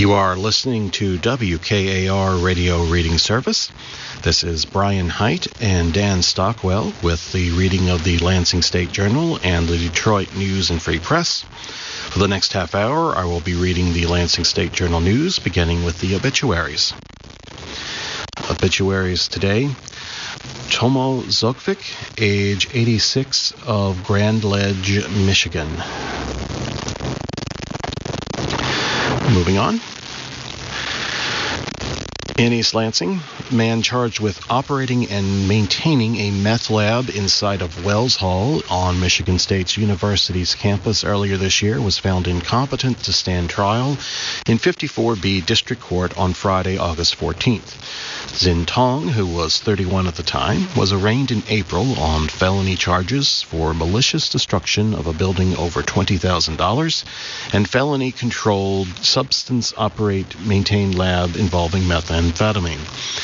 You are listening to WKAR Radio Reading Service. This is Brian Height and Dan Stockwell with the reading of the Lansing State Journal and the Detroit News and Free Press. For the next half hour, I will be reading the Lansing State Journal news, beginning with the obituaries. Obituaries today. Tomo Zokvik, age 86, of Grand Ledge, Michigan. Moving on. In East Lansing, man charged with operating and maintaining a meth lab inside of Wells Hall on Michigan State University's campus earlier this year was found incompetent to stand trial in 54B District Court on Friday, August 14th. Zin Tong, who was 31 at the time, was arraigned in April on felony charges for malicious destruction of a building over $20,000 and felony controlled substance maintained lab involving methamphetamine.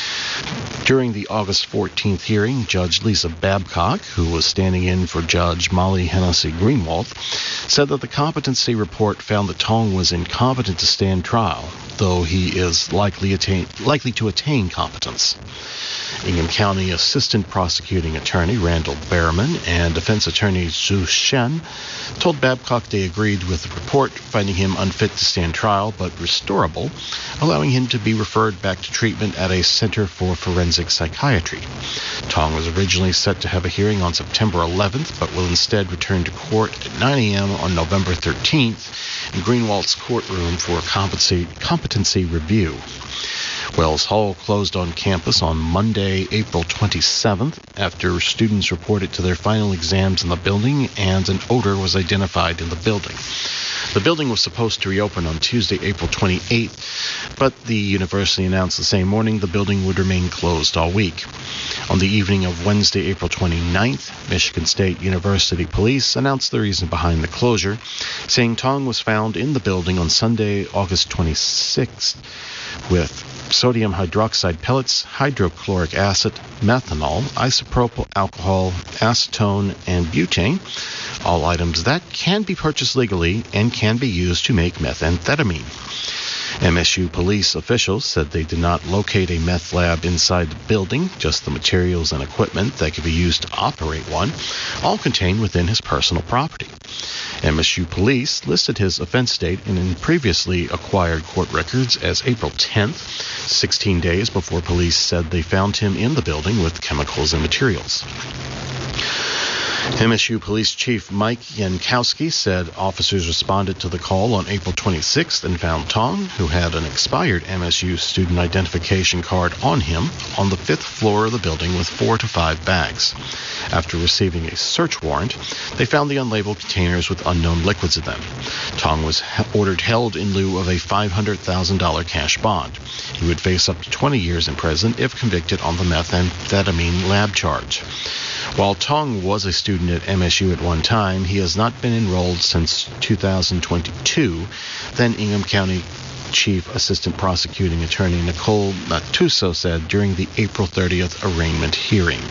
During the August 14th hearing, Judge Lisa Babcock, who was standing in for Judge Molly Hennessy Greenwald, said that the competency report found that Tong was incompetent to stand trial, though he is likely to attain competence. Ingham County Assistant Prosecuting Attorney Randall Behrman and Defense Attorney Zhu Shen told Babcock they agreed with the report, finding him unfit to stand trial but restorable, allowing him to be referred back to treatment at a Center for Forensic Psychiatry. Tong was originally set to have a hearing on September 11th, but will instead return to court at 9 a.m. on November 13th in Greenwald's courtroom for a competency review. Wells Hall closed on campus on Monday, April 27th, after students reported to their final exams in the building and an odor was identified in the building. The building was supposed to reopen on Tuesday, April 28th, but the university announced the same morning the building would remain closed all week. On the evening of Wednesday, April 29th, Michigan State University Police announced the reason behind the closure, saying Tong was found in the building on Sunday, August 26th, with sodium hydroxide pellets, hydrochloric acid, methanol, isopropyl alcohol, acetone, and butane, all items that can be purchased legally and can be used to make methamphetamine. MSU police officials said they did not locate a meth lab inside the building, just the materials and equipment that could be used to operate one, all contained within his personal property. MSU police listed his offense date in previously acquired court records as April 10th, 16 days before police said they found him in the building with chemicals and materials. MSU Police Chief Mike Yankowski said officers responded to the call on April 26th and found Tong, who had an expired MSU student identification card on him, on the 5th floor of the building with 4 to 5 bags. After receiving a search warrant, they found the unlabeled containers with unknown liquids in them. Tong was ordered held in lieu of a $500,000 cash bond. He would face up to 20 years in prison if convicted on the methamphetamine lab charge. While Tong was a student at MSU at one time, he has not been enrolled since 2022, then Ingham County Chief Assistant Prosecuting Attorney Nicole Natuso said during the April 30th arraignment hearing.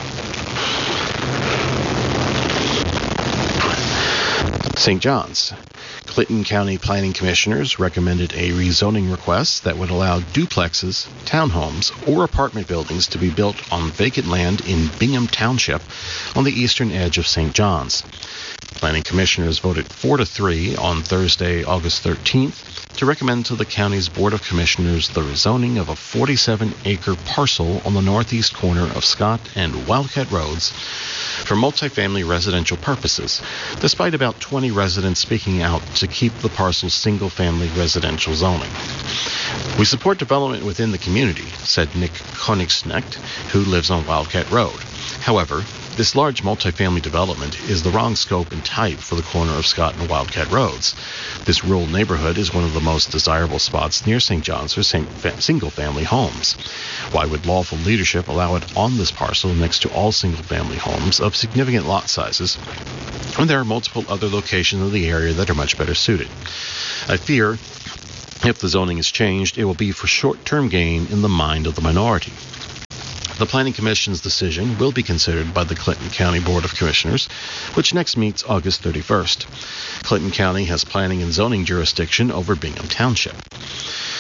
St. John's. Clinton County Planning Commissioners recommended a rezoning request that would allow duplexes, townhomes, or apartment buildings to be built on vacant land in Bingham Township on the eastern edge of St. John's. Planning Commissioners voted 4-3 on Thursday, August 13th, to recommend to the county's Board of Commissioners the rezoning of a 47-acre parcel on the northeast corner of Scott and Wildcat Roads for multifamily residential purposes, despite about 20 residents speaking out to keep the parcel's single-family residential zoning. We support development within the community, said Nick Konigsnecht, who lives on Wildcat Road. However, this large multifamily development is the wrong scope and type for the corner of Scott and Wildcat Roads. This rural neighborhood is one of the most desirable spots near St. John's for single-family homes. Why would lawful leadership allow it on this parcel next to all single-family homes of significant lot sizes when there are multiple other locations in the area that are much better suited? I fear if the zoning is changed, it will be for short-term gain in the mind of the minority. The Planning Commission's decision will be considered by the Clinton County Board of Commissioners, which next meets August 31st. Clinton County has planning and zoning jurisdiction over Bingham Township.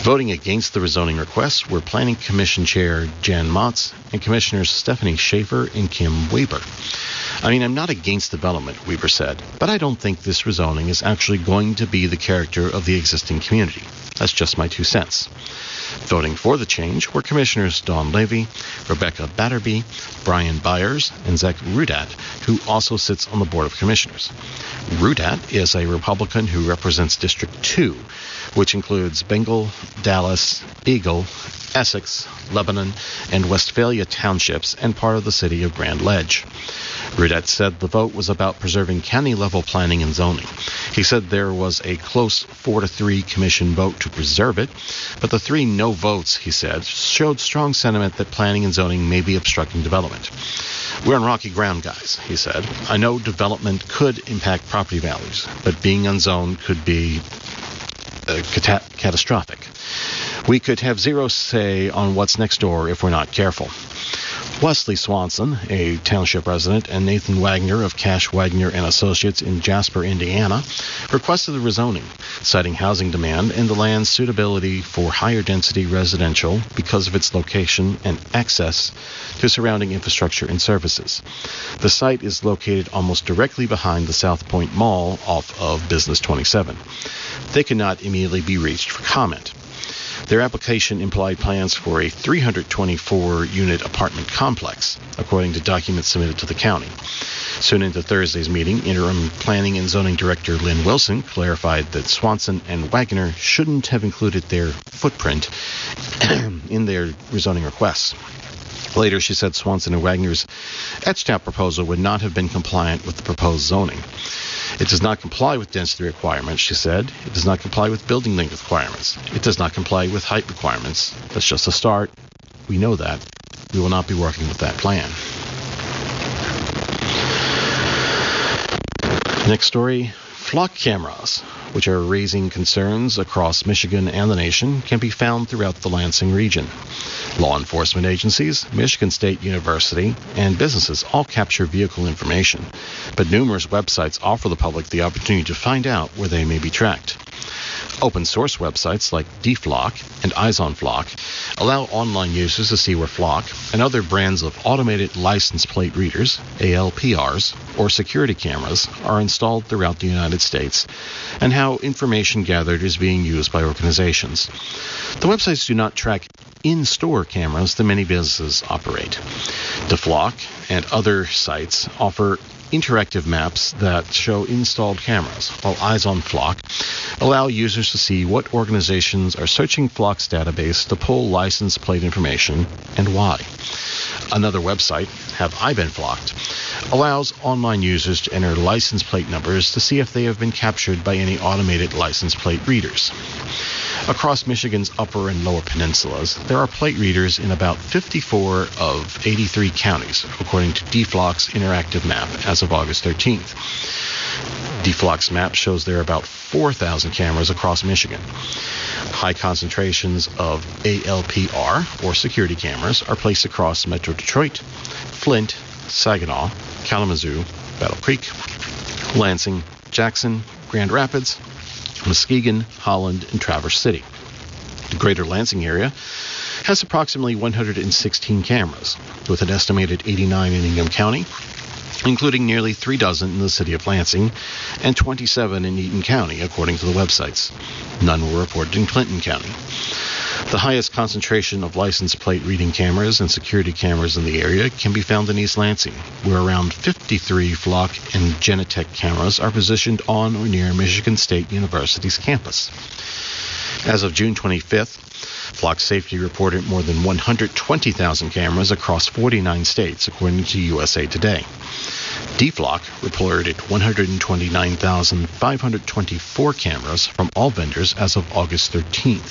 Voting against the rezoning request were Planning Commission Chair Jan Motz and Commissioners Stephanie Schaefer and Kim Weber. I'm not against development, Weber said, but I don't think this rezoning is actually going to be the character of the existing community. That's just my 2 cents. Voting for the change were Commissioners Dawn Levy, Rebecca Batterby, Brian Byers, and Zach Rudat, who also sits on the Board of Commissioners. Rudat is a Republican who represents District 2, which includes Bengal, Dallas, Eagle, Essex, Lebanon, and Westphalia townships and part of the city of Grand Ledge. Rudat said the vote was about preserving county-level planning and zoning. He said there was a close 4-3 commission vote to preserve it, but the 3 no votes, he said, showed strong sentiment that planning and zoning may be obstructing development. We're on rocky ground, guys, he said. I know development could impact property values, but being unzoned could be catastrophic. We could have zero say on what's next door if we're not careful. Wesley Swanson, a township resident, and Nathan Wagner of Cash Wagner and Associates in Jasper, Indiana, requested the rezoning, citing housing demand and the land's suitability for higher density residential because of its location and access to surrounding infrastructure and services. The site is located almost directly behind the South Point Mall off of Business 27. They could not immediately be reached for comment. Their application implied plans for a 324-unit apartment complex, according to documents submitted to the county. Soon into Thursday's meeting, Interim Planning and Zoning Director Lynn Wilson clarified that Swanson and Wagner shouldn't have included their footprint in their rezoning requests. Later, she said Swanson and Wagner's etched-out proposal would not have been compliant with the proposed zoning. It does not comply with density requirements, she said. It does not comply with building length requirements. It does not comply with height requirements. That's just a start. We know that. We will not be working with that plan. Next story. Flock cameras, which are raising concerns across Michigan and the nation, can be found throughout the Lansing region. Law enforcement agencies, Michigan State University, and businesses all capture vehicle information, but numerous websites offer the public the opportunity to find out where they may be tracked. Open source websites like DFlock and Eyes on Flock allow online users to see where Flock and other brands of automated license plate readers, ALPRs, or security cameras are installed throughout the United States and how information gathered is being used by organizations. The websites do not track in-store cameras that many businesses operate. DFlock and other sites offer interactive maps that show installed cameras, while Eyes on Flock allow users to see what organizations are searching Flock's database to pull license plate information and why. Another website, Have I Been Flocked, allows online users to enter license plate numbers to see if they have been captured by any automated license plate readers. Across Michigan's upper and lower peninsulas, there are plate readers in about 54 of 83 counties, according to DFlock's interactive map as of August 13th. DFlock's map shows there are about 4,000 cameras across Michigan. High concentrations of ALPR, or security cameras, are placed across Metro Detroit, Flint, Saginaw, Kalamazoo, Battle Creek, Lansing, Jackson, Grand Rapids, Muskegon, Holland, and Traverse City. The greater Lansing area has approximately 116 cameras, with an estimated 89 in Ingham County, including nearly 36 in the city of Lansing and 27 in Eaton County, according to the websites. None were reported in Clinton County. The highest concentration of license plate reading cameras and security cameras in the area can be found in East Lansing, where around 53 Flock and Genetec cameras are positioned on or near Michigan State University's campus. As of June 25th, Flock Safety reported more than 120,000 cameras across 49 states, according to USA Today. DFlock reported 129,524 cameras from all vendors as of August 13th.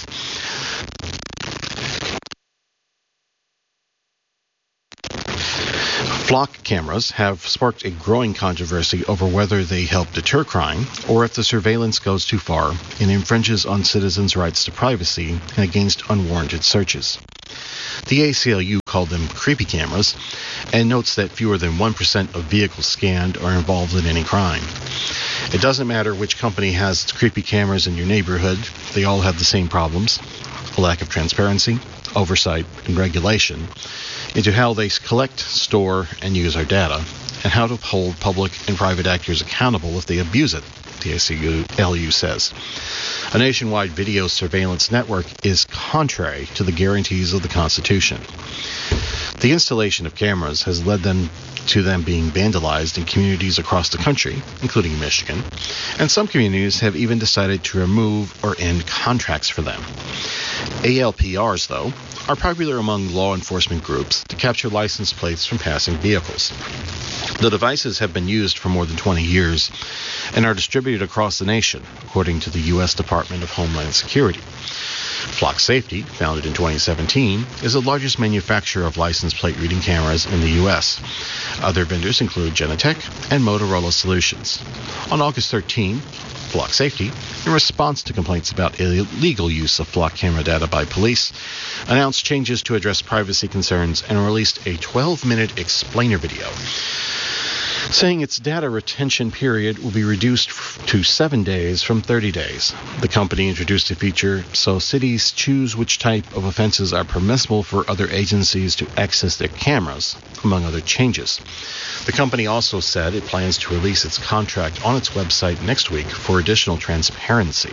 Flock cameras have sparked a growing controversy over whether they help deter crime or if the surveillance goes too far and infringes on citizens' rights to privacy and against unwarranted searches. The ACLU called them creepy cameras and notes that fewer than 1% of vehicles scanned are involved in any crime. It doesn't matter which company has creepy cameras in your neighborhood, they all have the same problems. a lack of transparency, oversight, and regulation into how they collect, store, and use our data, and how to hold public and private actors accountable if they abuse it, the ACLU says. A nationwide video surveillance network is contrary to the guarantees of the Constitution. The installation of cameras has led to them being vandalized in communities across the country, including Michigan, and some communities have even decided to remove or end contracts for them. ALPRs, though, are popular among law enforcement groups to capture license plates from passing vehicles. The devices have been used for more than 20 years and are distributed across the nation, according to the U.S. Department of Homeland Security. Flock Safety, founded in 2017, is the largest manufacturer of license plate reading cameras in the U.S. Other vendors include Genetec and Motorola Solutions. On August 13, Flock Safety, in response to complaints about illegal use of flock camera data by police, announced changes to address privacy concerns and released a 12-minute explainer video, saying its data retention period will be reduced to 7 days from 30 days. The company introduced a feature so cities choose which type of offenses are permissible for other agencies to access their cameras, among other changes. The company also said it plans to release its contract on its website next week for additional transparency.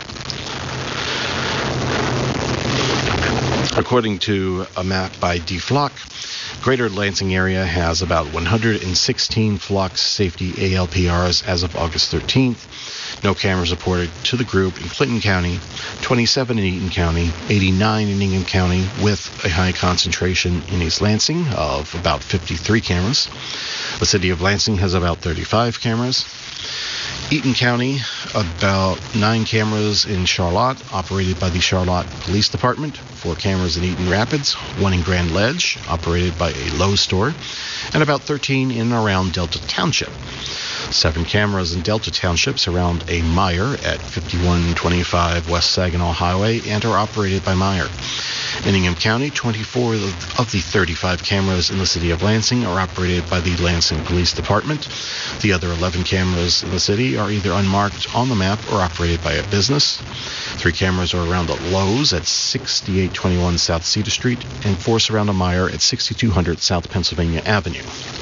According to a map by DFlock, Greater Lansing area has about 116 Flock Safety ALPRs as of August 13th. No cameras reported to the group in Clinton County, 27 in Eaton County, 89 in Ingham County, with a high concentration in East Lansing of about 53 cameras. The city of Lansing has about 35 cameras. Eaton County, about 9 cameras in Charlotte, operated by the Charlotte Police Department, 4 cameras in Eaton Rapids, 1 in Grand Ledge, operated by a Lowe's store, and about 13 in and around Delta Township. 7 cameras in Delta Townships around a Meijer at 5125 West Saginaw Highway and are operated by Meijer. In Ingham County, 24 of the 35 cameras in the city of Lansing are operated by the Lansing Police Department. The other 11 cameras in the city are either unmarked on the map or operated by a business. 3 cameras are around the Lowe's at 6821 South Cedar Street and 4 surround a Meijer at 6200 South Pennsylvania Avenue.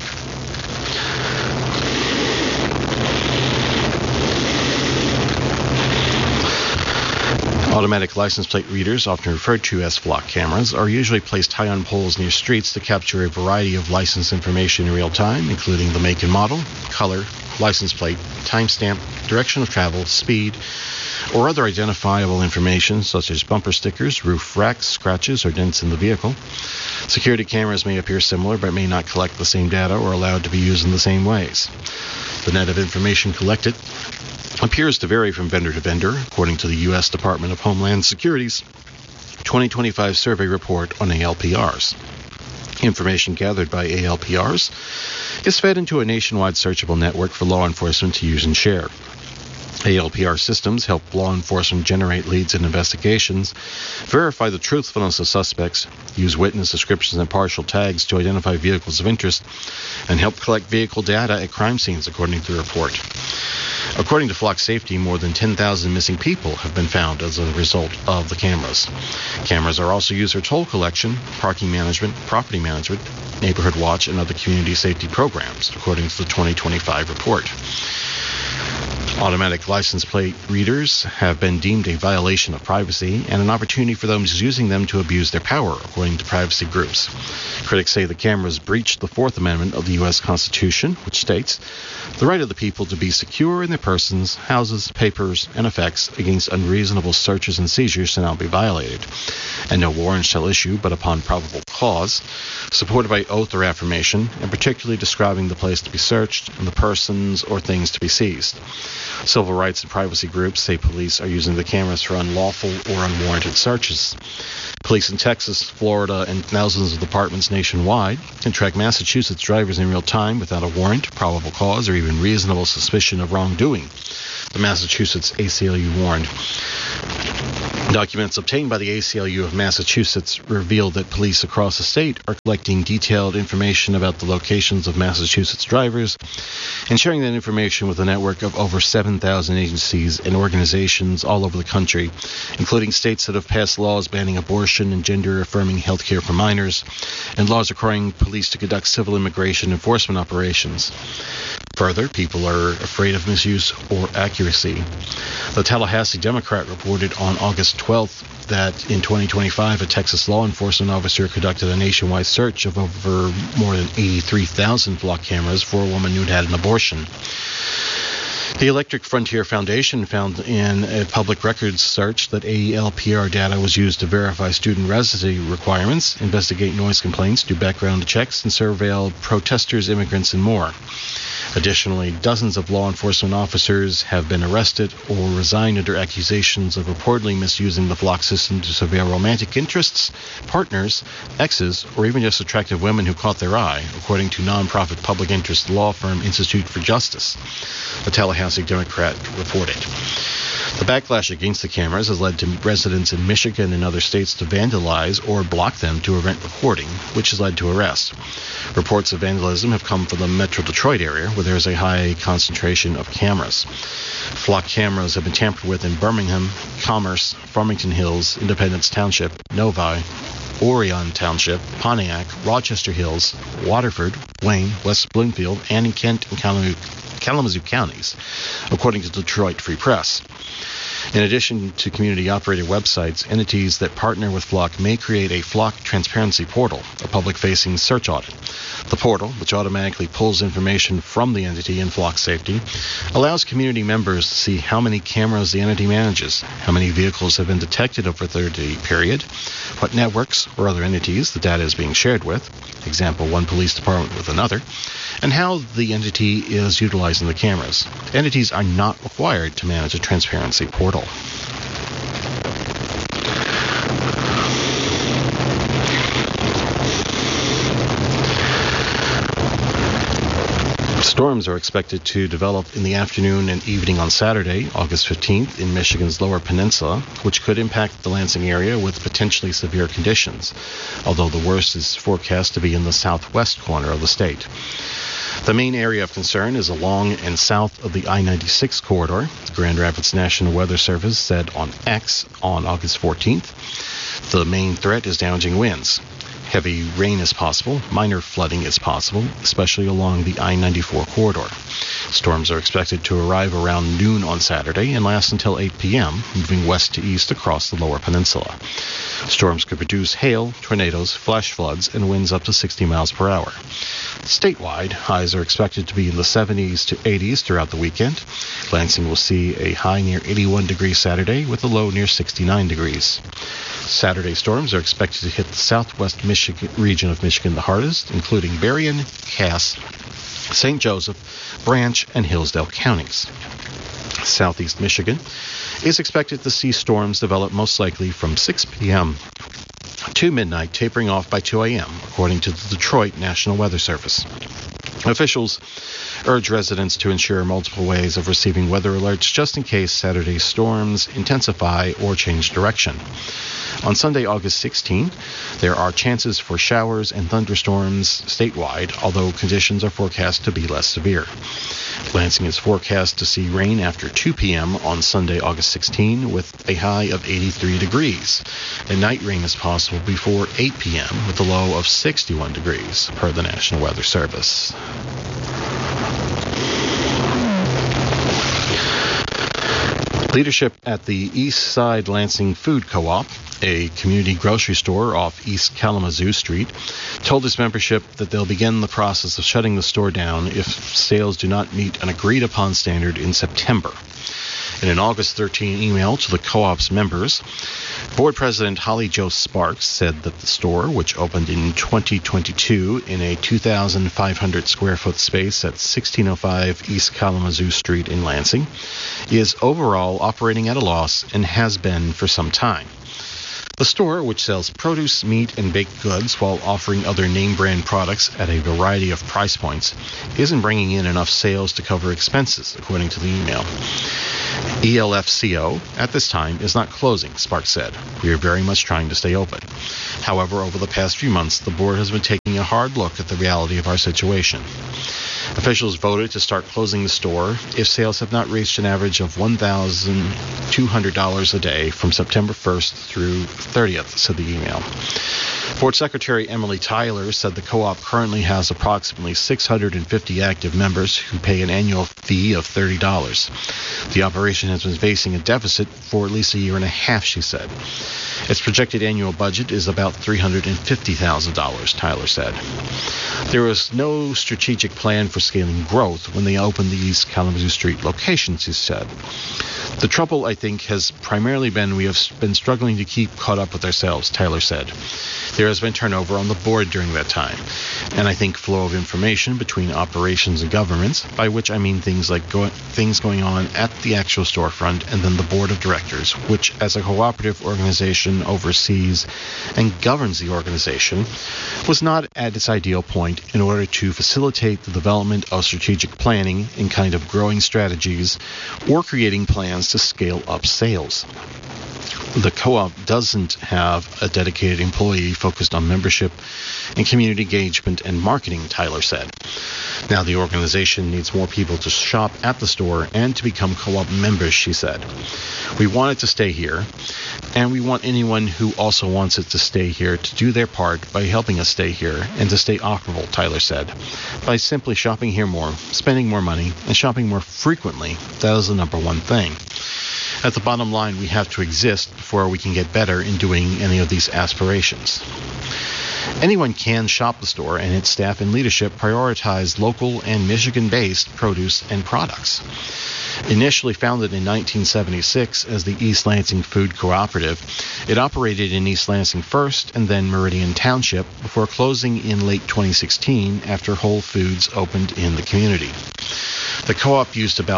Automatic license plate readers, often referred to as flock cameras, are usually placed high on poles near streets to capture a variety of license information in real time, including the make and model, color, license plate, timestamp, direction of travel, speed, or other identifiable information such as bumper stickers, roof racks, scratches, or dents in the vehicle. Security cameras may appear similar but may not collect the same data or allowed to be used in the same ways. The net of information collected appears to vary from vendor to vendor, according to the U.S. Department of Homeland Security's 2025 survey report on ALPRs. Information gathered by ALPRs is fed into a nationwide searchable network for law enforcement to use and share. ALPR systems help law enforcement generate leads in investigations, verify the truthfulness of suspects, use witness descriptions and partial tags to identify vehicles of interest, and help collect vehicle data at crime scenes, according to the report. According to Flock Safety, more than 10,000 missing people have been found as a result of the cameras. Cameras are also used for toll collection, parking management, property management, neighborhood watch, and other community safety programs, according to the 2025 report. Automatic license plate readers have been deemed a violation of privacy and an opportunity for those using them to abuse their power, according to privacy groups. Critics say the cameras breach the Fourth Amendment of the U.S. Constitution, which states, "The right of the people to be secure in their persons, houses, papers, and effects against unreasonable searches and seizures shall not be violated, and no warrant shall issue but upon probable cause, supported by oath or affirmation, and particularly describing the place to be searched and the persons or things to be seized." Civil rights and privacy groups say police are using the cameras for unlawful or unwarranted searches. Police in Texas, Florida, and thousands of departments nationwide can track Massachusetts drivers in real time without a warrant, probable cause, or even reasonable suspicion of wrongdoing, the Massachusetts ACLU warned. Documents obtained by the ACLU of Massachusetts reveal that police across the state are collecting detailed information about the locations of Massachusetts drivers and sharing that information with a network of over 7,000 agencies and organizations all over the country, including states that have passed laws banning abortion and gender-affirming health care for minors, and laws requiring police to conduct civil immigration enforcement operations. Further, people are afraid of misuse or accuracy. The Tallahassee Democrat reported on August 12th that in 2025, a Texas law enforcement officer conducted a nationwide search of over more than 83,000 flock cameras for a woman who'd had an abortion. The Electric Frontier Foundation found in a public records search that AEL-PR data was used to verify student residency requirements, investigate noise complaints, do background checks, and surveil protesters, immigrants, and more. Additionally, dozens of law enforcement officers have been arrested or resigned under accusations of reportedly misusing the flock system to surveil romantic interests, partners, exes, or even just attractive women who caught their eye, according to nonprofit public interest law firm Institute for Justice, the Tallahassee Democrat reported. The backlash against the cameras has led to residents in Michigan and other states to vandalize or block them to prevent recording, which has led to arrests. Reports of vandalism have come from the Metro Detroit area, where there is a high concentration of cameras. Flock cameras have been tampered with in Birmingham, Commerce, Farmington Hills, Independence Township, Novi, Orion Township, Pontiac, Rochester Hills, Waterford, Wayne, West Bloomfield, and in Kent and Kalamazoo counties, according to Detroit Free Press. In addition to community-operated websites, entities that partner with Flock may create a Flock Transparency Portal, a public-facing search audit. The portal, which automatically pulls information from the entity and Flock safety, allows community members to see how many cameras the entity manages, how many vehicles have been detected over a 30-day period, what networks or other entities the data is being shared with, example, one police department with another, and how the entity is utilizing the cameras. Entities are not required to manage a transparency portal. Storms are expected to develop in the afternoon and evening on Saturday, August 15th, in Michigan's Lower Peninsula, which could impact the Lansing area with potentially severe conditions, although the worst is forecast to be in the southwest corner of the state. The main area of concern is along and south of the I-96 corridor. The Grand Rapids National Weather Service said on X on August 14th, the main threat is damaging winds. Heavy rain is possible. Minor flooding is possible, especially along the I-94 corridor. Storms are expected to arrive around noon on Saturday and last until 8 p.m., moving west to east across the Lower Peninsula. Storms could produce hail, tornadoes, flash floods, and winds up to 60 miles per hour. Statewide, highs are expected to be in the 70s to 80s throughout the weekend. Lansing will see a high near 81 degrees Saturday with a low near 69 degrees. Saturday storms are expected to hit the southwest Michigan region of Michigan the hardest, including Berrien, Cass, St. Joseph, Branch, and Hillsdale counties. Southeast Michigan is expected to see storms develop most likely from 6 p.m. to midnight, tapering off by 2 a.m., according to the Detroit National Weather Service. Officials urge residents to ensure multiple ways of receiving weather alerts just in case Saturday's storms intensify or change direction. On Sunday, August 16, there are chances for showers and thunderstorms statewide, although conditions are forecast to be less severe. Lansing is forecast to see rain after 2 p.m. on Sunday, August 16, with a high of 83 degrees. And night rain is possible before 8 p.m. with a low of 61 degrees, per the National Weather Service. Leadership at the East Side Lansing Food Co-op, a community grocery store off East Kalamazoo Street, told its membership that they'll begin the process of shutting the store down if sales do not meet an agreed-upon standard in September. In an August 13 email to the co-op's members, Board President Holly Jo Sparks said that the store, which opened in 2022 in a 2,500 square foot space at 1605 East Kalamazoo Street in Lansing, is overall operating at a loss and has been for some time. The store, which sells produce, meat, and baked goods while offering other name-brand products at a variety of price points, isn't bringing in enough sales to cover expenses, according to the email. ELFCO, at this time, is not closing, Sparks said. We are very much trying to stay open. However, over the past few months, the board has been taking a hard look at the reality of our situation. Officials voted to start closing the store if sales have not reached an average of $1,200 a day from September 1st through 30th, said the email. Board Secretary Emily Tyler said the co-op currently has approximately 650 active members who pay an annual fee of $30. The operation has been facing a deficit for at least a year and a half, she said. Its projected annual budget is about $350,000, Tyler said. There was no strategic plan for scaling growth when they opened the East Kalamazoo Street location, she said. The trouble, I think, has primarily been we have been struggling to keep caught up with ourselves, Tyler said. There has been turnover on the board during that time, and I think flow of information between operations and governments, by which I mean things like things going on at the actual storefront and then the board of directors, which as a cooperative organization oversees and governs the organization, was not at its ideal point in order to facilitate the development of strategic planning in kind of growing strategies or creating plans to scale up sales. The co-op doesn't have a dedicated employee focused on membership and community engagement and marketing, Tyler said. Now the organization needs more people to shop at the store and to become co-op members, she said. We want it to stay here, and we want anyone who also wants it to stay here to do their part by helping us stay here and to stay operable, Tyler said. By simply shopping here more, spending more money, and shopping more frequently, that is the number one thing. At the bottom line, we have to exist before we can get better in doing any of these aspirations. Anyone can shop the store, and its staff and leadership prioritize local and Michigan-based produce and products. Initially founded in 1976 as the East Lansing Food Cooperative, it operated in East Lansing first and then Meridian Township before closing in late 2016 after Whole Foods opened in the community. The co-op used about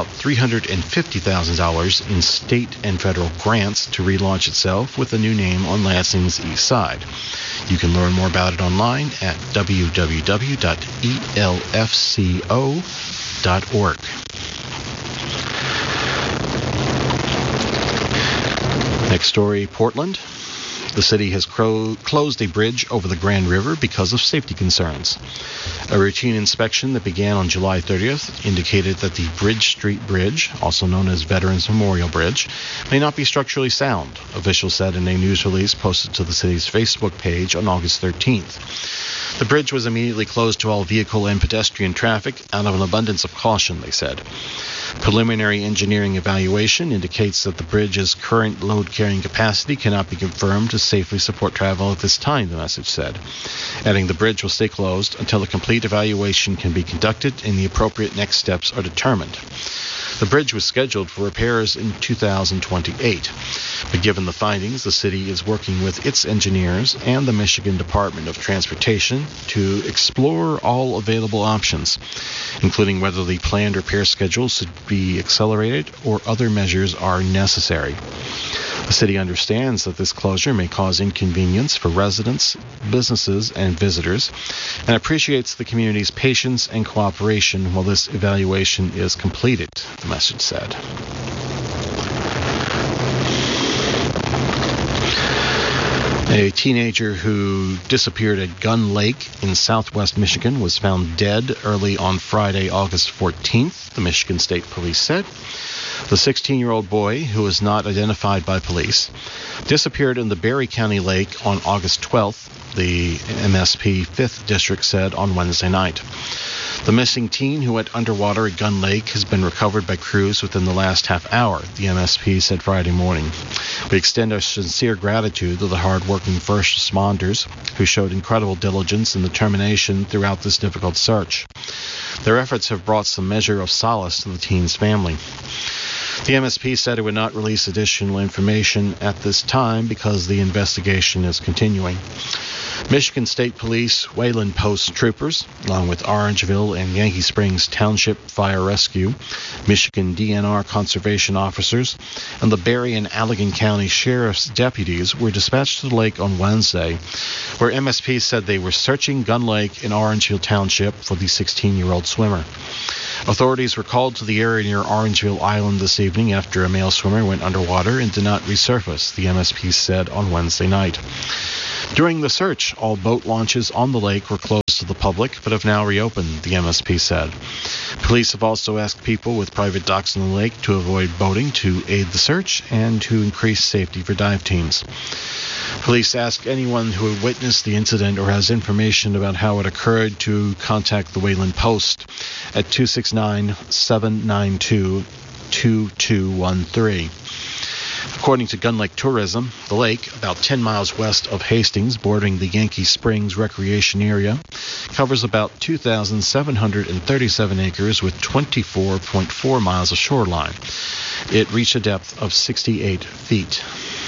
$350,000 in state and federal grants to relaunch itself with a new name on Lansing's east side. You can learn more about it online at www.elfco.org. Next story, Portland. The city has closed a bridge over the Grand River because of safety concerns. A routine inspection that began on July 30th indicated that the Bridge Street Bridge, also known as Veterans Memorial Bridge, may not be structurally sound, officials said in a news release posted to the city's Facebook page on August 13th. The bridge was immediately closed to all vehicle and pedestrian traffic out of an abundance of caution, they said. Preliminary engineering evaluation indicates that the bridge's current load-carrying capacity cannot be confirmed to safely support travel at this time, the message said, adding the bridge will stay closed until a complete evaluation can be conducted and the appropriate next steps are determined. The bridge was scheduled for repairs in 2028, but given the findings, the city is working with its engineers and the Michigan Department of Transportation to explore all available options, including whether the planned repair schedule should be accelerated or other measures are necessary. The city understands that this closure may cause inconvenience for residents, businesses, and visitors, and appreciates the community's patience and cooperation while this evaluation is completed, the message said. A teenager who disappeared at Gun Lake in southwest Michigan was found dead early on Friday, August 14th, the Michigan State Police said. The 16-year-old boy, who was not identified by police, disappeared in the Berry County Lake on August 12th, the MSP 5th District said on Wednesday night. The missing teen who went underwater at Gun Lake has been recovered by crews within the last half hour, the MSP said Friday morning. We extend our sincere gratitude to the hard-working first responders who showed incredible diligence and determination throughout this difficult search. Their efforts have brought some measure of solace to the teen's family. The MSP said it would not release additional information at this time because the investigation is continuing. Michigan State Police, Wayland Post troopers, along with Orangeville and Yankee Springs Township Fire Rescue, Michigan DNR conservation officers, and the Berry and Allegan County Sheriff's deputies were dispatched to the lake on Wednesday, where MSP said they were searching Gun Lake in Orangeville Township for the 16-year-old swimmer. Authorities were called to the area near Orangeville Island this evening after a male swimmer went underwater and did not resurface, the MSP said on Wednesday night. During the search, all boat launches on the lake were closed to the public, but have now reopened, the MSP said. Police have also asked people with private docks in the lake to avoid boating to aid the search and to increase safety for dive teams. Police ask anyone who witnessed the incident or has information about how it occurred to contact the Wayland Post at 269-792-2213. According to Gun Lake Tourism, the lake, about 10 miles west of Hastings, bordering the Yankee Springs recreation area, covers about 2,737 acres with 24.4 miles of shoreline. It reached a depth of 68 feet.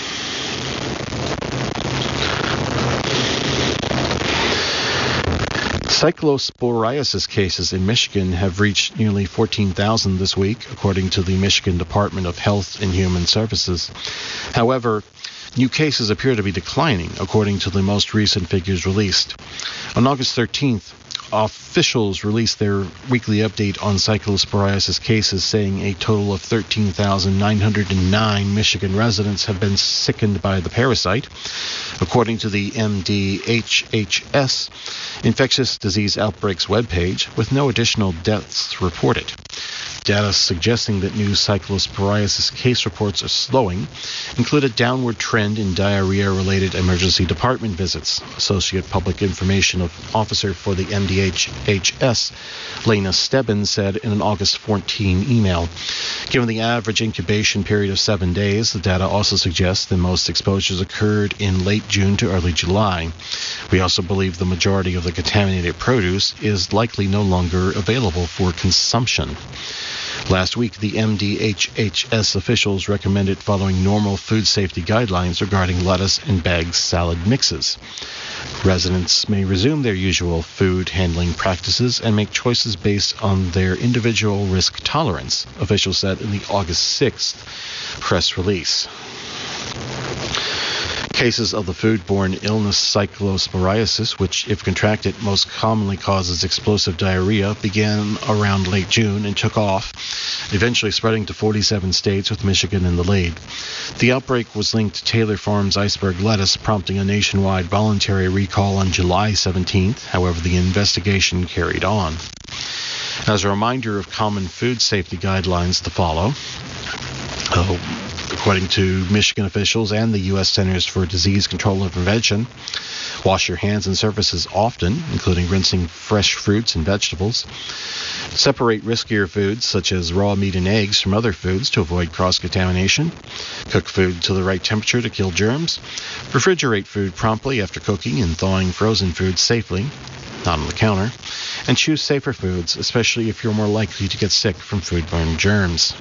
Cyclosporiasis cases in Michigan have reached nearly 14,000 this week, according to the Michigan Department of Health and Human Services. However, new cases appear to be declining, according to the most recent figures released. On August 13th, officials released their weekly update on cyclosporiasis cases, saying a total of 13,909 Michigan residents have been sickened by the parasite. According to the MDHHS infectious disease outbreaks webpage, with no additional deaths reported. Data suggesting that new cyclosporiasis case reports are slowing include a downward trend in diarrhea-related emergency department visits. Associate Public Information Officer for the MDHHS, Lena Stebbins, said in an August 14 email. Given the average incubation period of 7 days, the data also suggests that most exposures occurred in late June to early July. We also believe the majority of the contaminated produce is likely no longer available for consumption. Last week, the MDHHS officials recommended following normal food safety guidelines regarding lettuce and bagged salad mixes. Residents may resume their usual food handling practices and make choices based on their individual risk tolerance, officials said in the August 6th press release. Cases of the foodborne illness cyclosporiasis, which, if contracted, most commonly causes explosive diarrhea, began around late June and took off, eventually spreading to 47 states, with Michigan in the lead. The outbreak was linked to Taylor Farms iceberg lettuce, prompting a nationwide voluntary recall on July 17th. However, the investigation carried on. As a reminder of common food safety guidelines to follow, according to Michigan officials and the U.S. Centers for Disease Control and Prevention, wash your hands and surfaces often, including rinsing fresh fruits and vegetables. Separate riskier foods, such as raw meat and eggs, from other foods to avoid cross-contamination. Cook food to the right temperature to kill germs. Refrigerate food promptly after cooking and thawing frozen foods safely, not on the counter. And choose safer foods, especially if you're more likely to get sick from foodborne germs.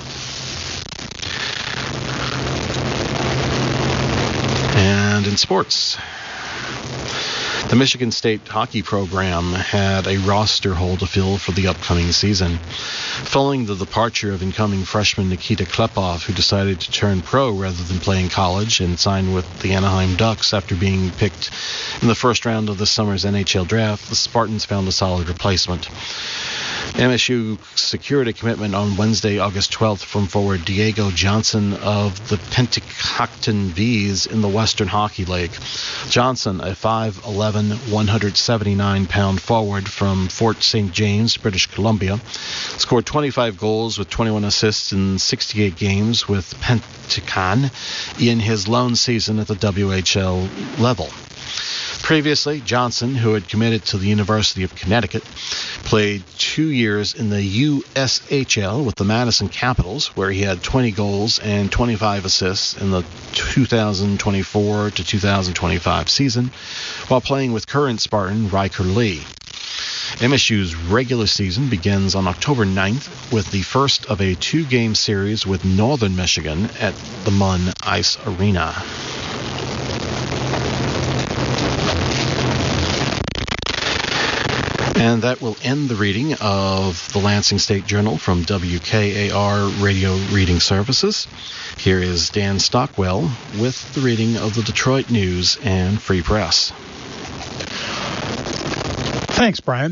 And in sports, the Michigan State hockey program had a roster hole to fill for the upcoming season. Following the departure of incoming freshman Nikita Klepov, who decided to turn pro rather than play in college and signed with the Anaheim Ducks after being picked in the first round of this summer's NHL draft, the Spartans found a solid replacement. MSU secured a commitment on Wednesday, August 12th, from forward Diego Johnson of the Penticton Vees in the Western Hockey League. Johnson, a 5'11", 179-pound forward from Fort St. James, British Columbia, scored 25 goals with 21 assists in 68 games with Penticton in his lone season at the WHL level. Previously, Johnson, who had committed to the University of Connecticut, played 2 years in the USHL with the Madison Capitals, where he had 20 goals and 25 assists in the 2024 to 2025 season, while playing with current Spartan Riker Lee. MSU's regular season begins on October 9th with the first of a 2-game series with Northern Michigan at the Munn Ice Arena. And that will end the reading of the Lansing State Journal from WKAR Radio Reading Services. Here is Dan Stockwell with the reading of the Detroit News and Free Press. Thanks, Brian.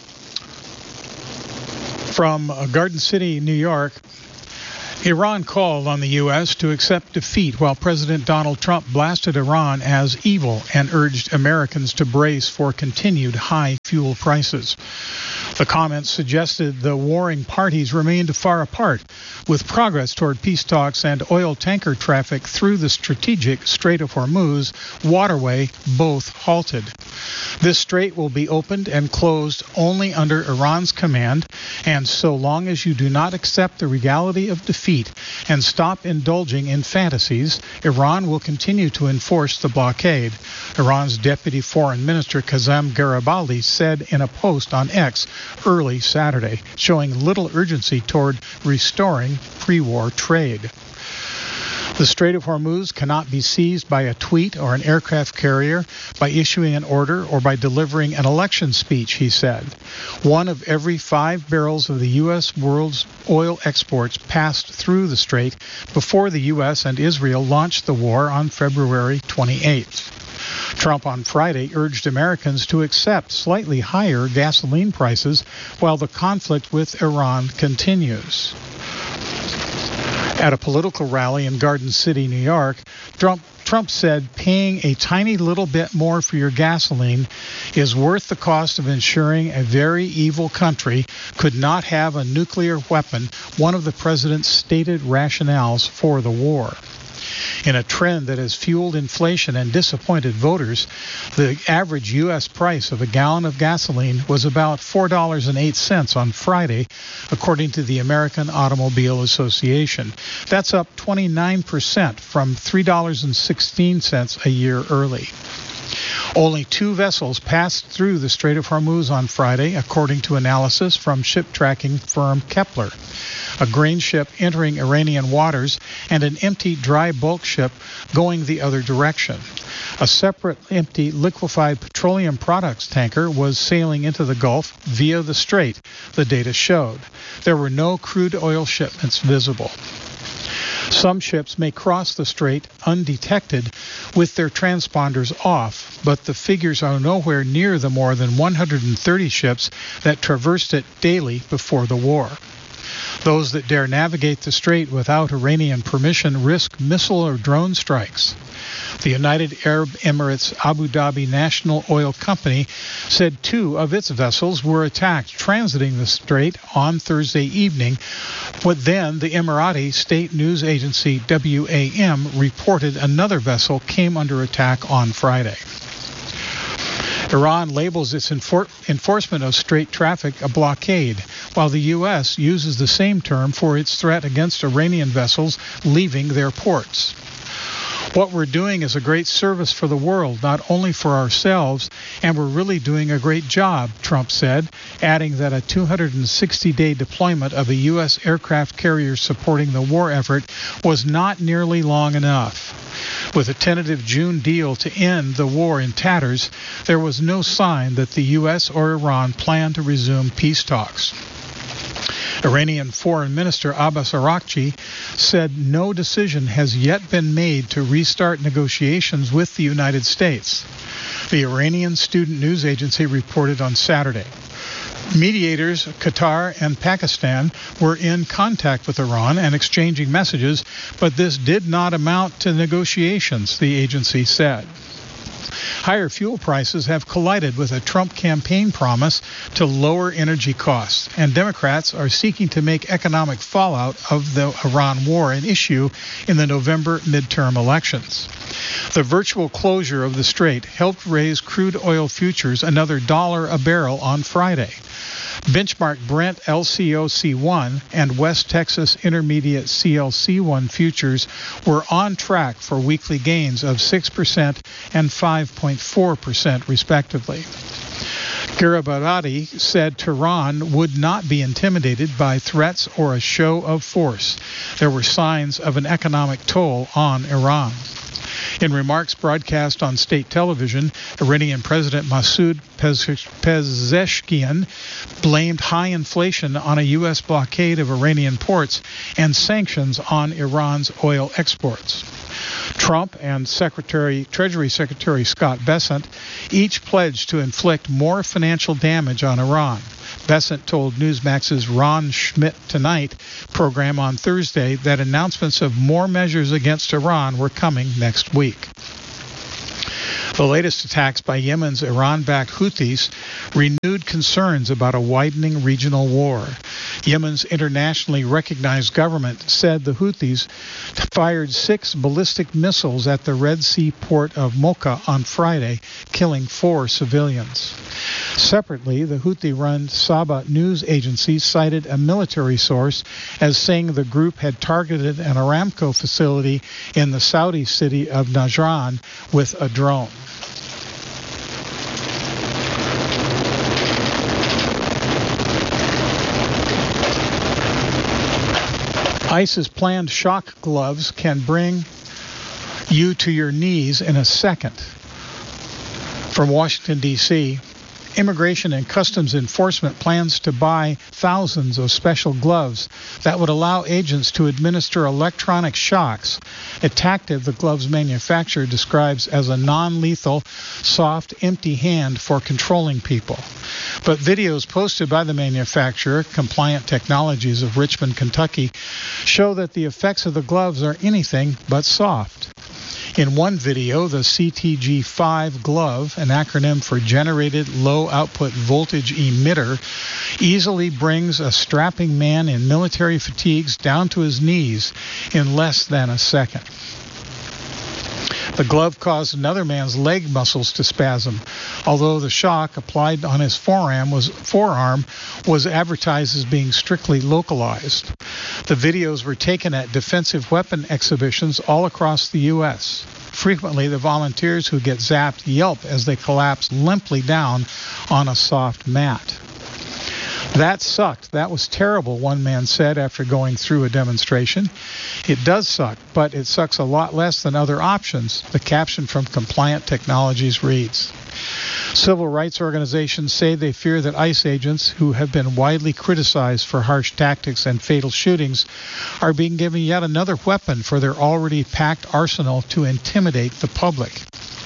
From Garden City, New York, Iran called on the U.S. to accept defeat while President Donald Trump blasted Iran as evil and urged Americans to brace for continued high fuel prices. The comments suggested the warring parties remained far apart, with progress toward peace talks and oil tanker traffic through the strategic Strait of Hormuz waterway both halted. This strait will be opened and closed only under Iran's command, and so long as you do not accept the reality of defeat and stop indulging in fantasies, Iran will continue to enforce the blockade. Iran's Deputy Foreign Minister Kazem Garibaldi said in a post on X early Saturday, showing little urgency toward restoring pre-war trade. The Strait of Hormuz cannot be seized by a tweet or an aircraft carrier, by issuing an order, or by delivering an election speech, he said. 1 of every 5 barrels of the U.S. world's oil exports passed through the strait before the U.S. and Israel launched the war on February 28th. Trump on Friday urged Americans to accept slightly higher gasoline prices while the conflict with Iran continues. At a political rally in Garden City, New York, Trump said paying a tiny little bit more for your gasoline is worth the cost of ensuring a very evil country could not have a nuclear weapon, one of the president's stated rationales for the war. In a trend that has fueled inflation and disappointed voters, the average U.S. price of a gallon of gasoline was about $4.08 on Friday, according to the American Automobile Association. That's up 29% from $3.16 a year early. Only 2 vessels passed through the Strait of Hormuz on Friday, according to analysis from ship tracking firm Kepler. A grain ship entering Iranian waters and an empty dry bulk ship going the other direction. A separate empty liquefied petroleum products tanker was sailing into the Gulf via the strait, the data showed. There were no crude oil shipments visible. Some ships may cross the strait undetected with their transponders off, but the figures are nowhere near the more than 130 ships that traversed it daily before the war. Those that dare navigate the strait without Iranian permission risk missile or drone strikes. The United Arab Emirates Abu Dhabi National Oil Company said 2 of its vessels were attacked transiting the strait on Thursday evening, but then the Emirati state news agency WAM reported another vessel came under attack on Friday. Iran labels its enforcement of strait traffic a blockade, while the U.S. uses the same term for its threat against Iranian vessels leaving their ports. What we're doing is a great service for the world, not only for ourselves, and we're really doing a great job, Trump said, adding that a 260-day deployment of a U.S. aircraft carrier supporting the war effort was not nearly long enough. With a tentative June deal to end the war in tatters, there was no sign that the U.S. or Iran planned to resume peace talks. Iranian Foreign Minister Abbas Araghchi said no decision has yet been made to restart negotiations with the United States. The Iranian student news agency reported on Saturday. Mediators, Qatar and Pakistan, were in contact with Iran and exchanging messages, but this did not amount to negotiations, the agency said. Higher fuel prices have collided with a Trump campaign promise to lower energy costs, and Democrats are seeking to make economic fallout of the Iran war an issue in the November midterm elections. The virtual closure of the strait helped raise crude oil futures another $1 a barrel on Friday. Benchmark Brent LCOC1 and West Texas Intermediate CLC1 futures were on track for weekly gains of 6% and 5.4% respectively. Gharibabadi said Tehran would not be intimidated by threats or a show of force. There were signs of an economic toll on Iran. In remarks broadcast on state television, Iranian President Masoud Pezeshkian blamed high inflation on a U.S. blockade of Iranian ports and sanctions on Iran's oil exports. Trump and Treasury Secretary Scott Bessent each pledged to inflict more financial damage on Iran. Bessent told Newsmax's Ron Schmidt Tonight program on Thursday that announcements of more measures against Iran were coming next week. The latest attacks by Yemen's Iran-backed Houthis renewed concerns about a widening regional war. Yemen's internationally recognized government said the Houthis fired 6 ballistic missiles at the Red Sea port of Mocha on Friday, killing 4 civilians. Separately, the Houthi-run Saba news agency cited a military source as saying the group had targeted an Aramco facility in the Saudi city of Najran with a drone. ICE's planned shock gloves can bring you to your knees in a second. From Washington, D.C., Immigration and Customs Enforcement plans to buy thousands of special gloves that would allow agents to administer electronic shocks, a tactic the gloves manufacturer describes as a non-lethal, soft, empty hand for controlling people. But videos posted by the manufacturer, Compliant Technologies of Richmond, Kentucky, show that the effects of the gloves are anything but soft. In one video, the CTG5 glove, an acronym for Generated Low Output Voltage Emitter, easily brings a strapping man in military fatigues down to his knees in less than a second. The glove caused another man's leg muscles to spasm, although the shock applied on his forearm was advertised as being strictly localized. The videos were taken at defensive weapon exhibitions all across the U.S. Frequently, the volunteers who get zapped yelp as they collapse limply down on a soft mat. That sucked. That was terrible, one man said after going through a demonstration. It does suck, but it sucks a lot less than other options, the caption from Compliant Technologies reads. Civil rights organizations say they fear that ICE agents, who have been widely criticized for harsh tactics and fatal shootings, are being given yet another weapon for their already packed arsenal to intimidate the public.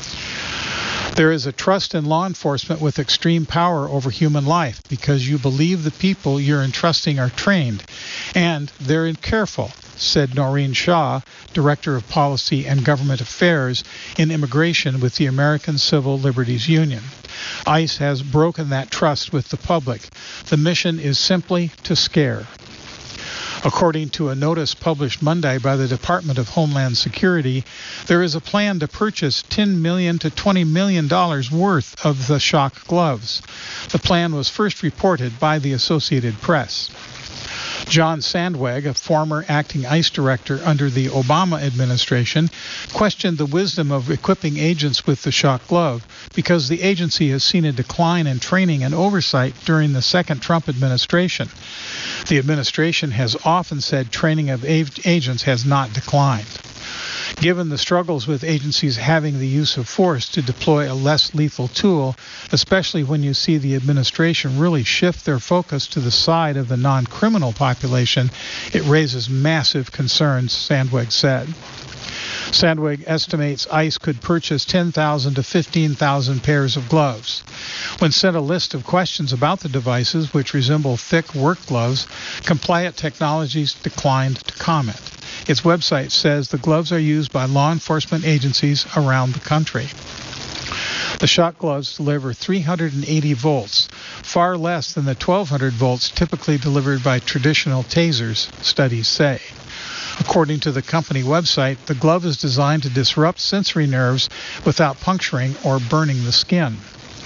There is a trust in law enforcement with extreme power over human life because you believe the people you're entrusting are trained, and they're careful, said Noreen Shaw, Director of Policy and Government Affairs in Immigration with the American Civil Liberties Union. ICE has broken that trust with the public. The mission is simply to scare. According to a notice published Monday by the Department of Homeland Security, there is a plan to purchase $10 million to $20 million worth of the shock gloves. The plan was first reported by the Associated Press. John Sandweg, a former acting ICE director under the Obama administration, questioned the wisdom of equipping agents with the shock glove because the agency has seen a decline in training and oversight during the second Trump administration. The administration has often said training of agents has not declined. Given the struggles with agencies having the use of force to deploy a less lethal tool, especially when you see the administration really shift their focus to the side of the non-criminal population, it raises massive concerns, Sandweg said. Sandweg estimates ICE could purchase 10,000 to 15,000 pairs of gloves. When sent a list of questions about the devices, which resemble thick work gloves, Compliant Technologies declined to comment. Its website says the gloves are used by law enforcement agencies around the country. The shock gloves deliver 380 volts, far less than the 1,200 volts typically delivered by traditional tasers, studies say. According to the company website, the glove is designed to disrupt sensory nerves without puncturing or burning the skin.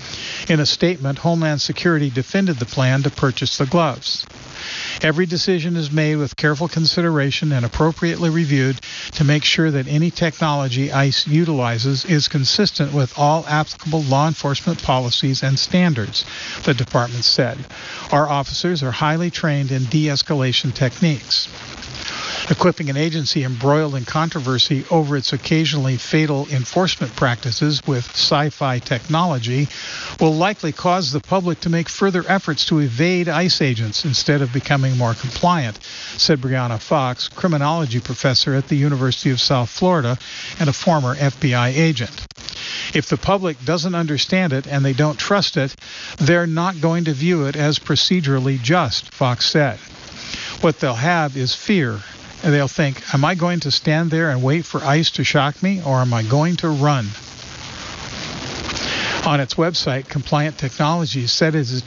In a statement, Homeland Security defended the plan to purchase the gloves. Every decision is made with careful consideration and appropriately reviewed to make sure that any technology ICE utilizes is consistent with all applicable law enforcement policies and standards, the department said. Our officers are highly trained in de-escalation techniques. Equipping an agency embroiled in controversy over its occasionally fatal enforcement practices with sci-fi technology will likely cause the public to make further efforts to evade ICE agents instead of becoming more compliant, said Brianna Fox, criminology professor at the University of South Florida and a former FBI agent. If the public doesn't understand it and they don't trust it, they're not going to view it as procedurally just, Fox said. What they'll have is fear. And they'll think, am I going to stand there and wait for ICE to shock me, or am I going to run? On its website, Compliant Technologies said it is